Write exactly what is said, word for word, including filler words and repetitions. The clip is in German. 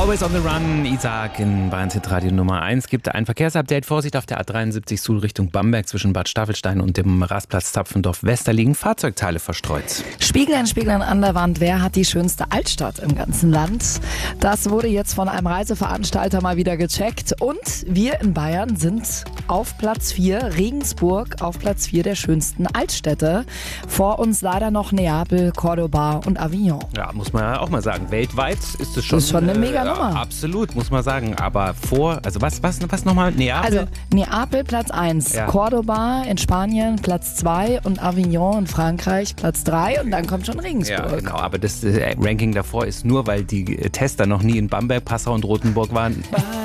Always on the Run, Isaac in Bayerns Hitradio Nummer eins. Gibt ein Verkehrsupdate. Vorsicht auf der A dreiundsiebzig Süd Richtung Bamberg zwischen Bad Staffelstein und dem Rastplatz Zapfendorf West. Da liegen Fahrzeugteile verstreut. Spieglein, Spieglein an der Wand. Wer hat die schönste Altstadt im ganzen Land? Das wurde jetzt von einem Reiseveranstalter mal wieder gecheckt. Und wir in Bayern sind auf Platz vier, Regensburg auf Platz vier der schönsten Altstädte. Vor uns leider noch Neapel, Cordoba und Avignon. Ja, muss man ja auch mal sagen. Weltweit ist es schon, Das ist schon eine mega äh, Nummer. Absolut, muss man sagen. Aber vor, also was, was, was nochmal? Neapel? Also Neapel Platz eins, Ja. Cordoba in Spanien Platz zwei und Avignon in Frankreich Platz drei und dann kommt schon Regensburg. Ja, genau. Aber das äh, Ranking davor ist nur, weil die äh, Tester noch nie in Bamberg, Passau und Rotenburg waren.